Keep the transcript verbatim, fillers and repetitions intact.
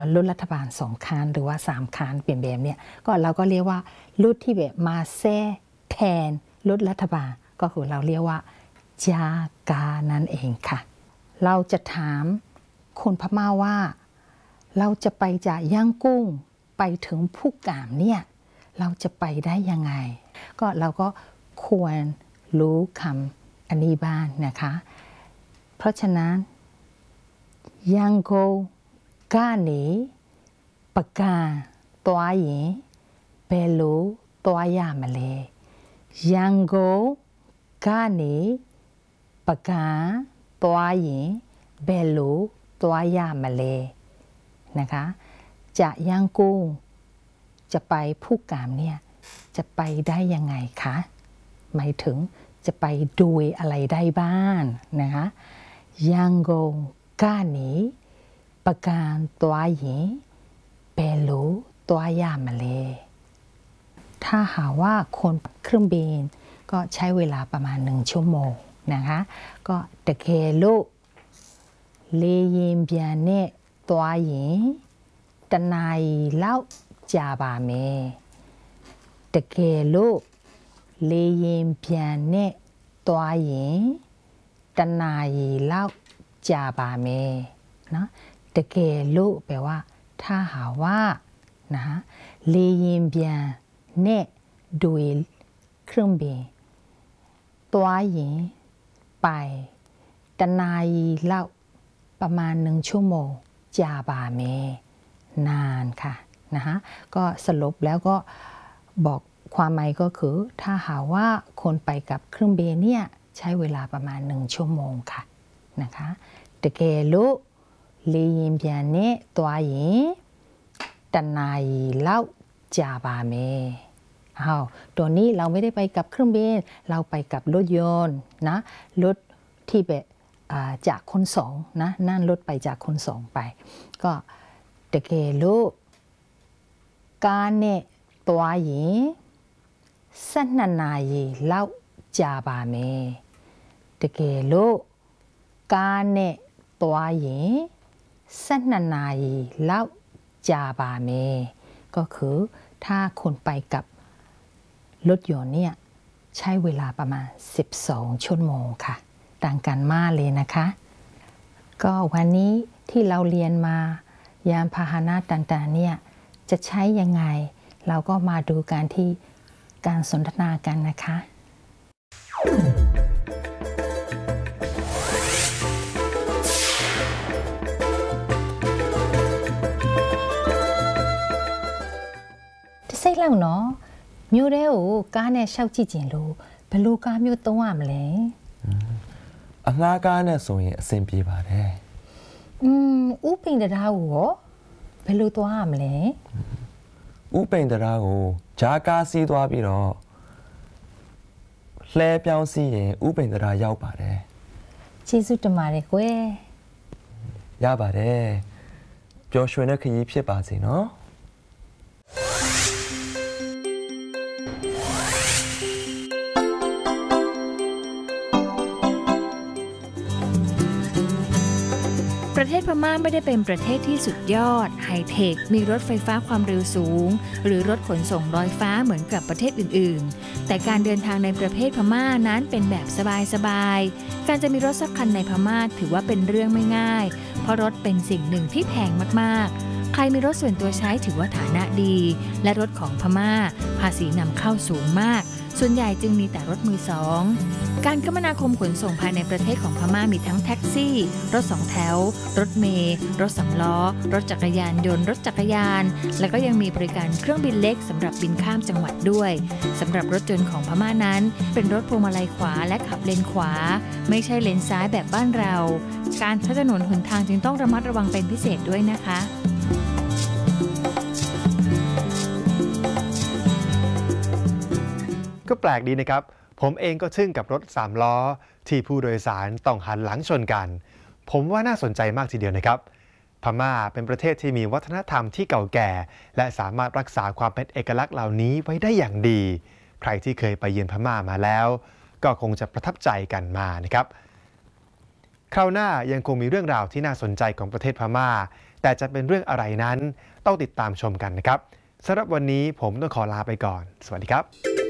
รุ่นรัฐบาลสองคันหรือว่าสามคันเปลี่ยนแบบเนี่ยก็เราก็เรียกว่ารุ่นที่แบบมาแทรกแทนรุ่นรัฐบาลก็คือเราเรียกว่าจากานั่นเองค่ะเราจะถามคนพม่าว่าเราจะไปจากย่างกุ้งไปถึงผู้กามเนี่ยเราจะไปได้ยังไงก็เราก็ควรรู้คำอันนี้บ้างนะคะเพราะฉะนั้นย่างโกกาเนปะกาตัวเย็นเบลูตัวยามาเลยย่างโกกาเนปะกาตัวเย็นเบลูตัวยามาเลยนะคะจะย่างกุ้งจะไปผู้กามเนี่ยจะไปได้ยังไงคะหมายถึงจะไปดูอะไรได้บ้างนะคะย่างโกกาเนปะการตัวเย็นเบลูตัวยามาเลยถ้าหาว่าคนเครื่องบินก็ใช้เวลาประมาณหนึ่งชั่วโมงนะคะก็ตะเคลุเลยินเบียนเนตัวเย็นตนายเล่าจาบาเมตะเคลุเลยินเบียนเนตัวเย็นตนายเล่าจาบาเมเนาะตะเกลุแปลว่าถ้าหาว่านะคะเลยินเบียนเนดูเครื่องบินตัวเย็นไปตนายเล่าประมาณหนึ่งชั่วโมงจาบาเมนานค่ะนะคะก็สรุปแล้วก็บอกความหมายก็คือถ้าหาว่าคนไปกับเครื่องบินเนี่ยใช้เวลาประมาณหนึ่งชั่วโมงค่ะนะคะตะเกลุเลยินเบียนเนตัวเย็นตนายเล่าจาบาเมอ้าวตัวนี้เราไม่ได้ไปกับเครื่องบินเราไปกับรถยนต์นะรถที่แบบจากคนสองนะนั่นรถไปจากคนสองไปก็ตะเกลุกาเนตัวเย็นสันนนายีเล่าจาบาเมตะเกลุกาเนตัวเย็นสันนายีเล่าจาบาเมก็คือถ้าคนไปกับรถยนต์เนี่ยใช้เวลาประมาณสิบสองชั่วโมงค่ะต่างกันมากเลยนะคะก็วันนี้ที่เราเรียนมายานพาหนะต่างๆเนี่ยจะใช้ยังไงเราก็มาดูกันที่การสนทนากันนะคะစိတ်လောက်နော်မျိုးတဲကိုကားနဲ့ရှောက်ကြည့်ကျင်လို့ဘယ်လိုကားမျိုးသုံးရမလဲအငှားကားနဲ့ဆိုရင်အဆင်ပြေပါတယ်อืมဥပိန်တရားကိုရောဘယ်လိုသွားရမလဲဥပိန်တရားကိုဂျားကားစီးသွားပြီးတော့လှဲပြောင်းစီးရင်ဥပိန်တရားရောက်ပါတယ်ကျေးဇူးတင်ပါတယ်ကွယ်ရပါတယ်ပျော်ရွှင်တဲ့ခရီးဖြစ်ပါစေနော်ประเทศพม่าไม่ได้เป็นประเทศที่สุดยอดไฮเทคมีรถไฟฟ้าความเร็วสูงหรือรถขนส่งลอยฟ้าเหมือนกับประเทศอื่นๆแต่การเดินทางในประเทศพม่านั้นเป็นแบบสบายๆการจะมีรถสักคันในพม่าถือว่าเป็นเรื่องไม่ง่ายเพราะรถเป็นสิ่งหนึ่งที่แพงมากๆใครมีรถส่วนตัวใช้ถือว่าฐานะดีและรถของพม่าภาษีนำเข้าสูงมากส่วนใหญ่จึงมีแต่รถมือสองการคมนาคมขนส่งภายในประเทศของพม่ามีทั้งแท็กซี่รถสองแถวรถเมล์รถสำล้อรถจักรยานยนต์รถจักรยานและก็ยังมีบริการเครื่องบินเล็กสำหรับบินข้ามจังหวัดด้วยสำหรับรถยนต์ของพม่านั้นเป็นรถพวงมาลัยขวาและขับเลนขวาไม่ใช่เลนซ้ายแบบบ้านเราการใช้ถนนหนทางจึงต้องระมัดระวังเป็นพิเศษด้วยนะคะก็แปลกดีนะครับผมเองก็ทึ่งกับรถสามล้อที่ผู้โดยสารต้องหันหลังชนกันผมว่าน่าสนใจมากทีเดียวนะครับพม่าเป็นประเทศที่มีวัฒนธรรมที่เก่าแก่และสามารถรักษาความเป็นเอกลักษณ์เหล่านี้ไว้ได้อย่างดีใครที่เคยไปเยือนพม่ามาแล้วก็คงจะประทับใจกันมานะครับคราวหน้ายังคงมีเรื่องราวที่น่าสนใจของประเทศพม่าแต่จะเป็นเรื่องอะไรนั้นต้องติดตามชมกันนะครับสำหรับวันนี้ผมต้องขอลาไปก่อนสวัสดีครับ